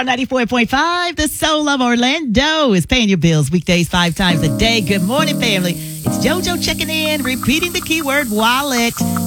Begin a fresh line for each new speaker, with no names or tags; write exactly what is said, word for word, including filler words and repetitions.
ninety-four point five, the soul of Orlando, is paying your bills weekdays five times a day. Good morning, family. It's JoJo checking in, repeating the keyword wallet.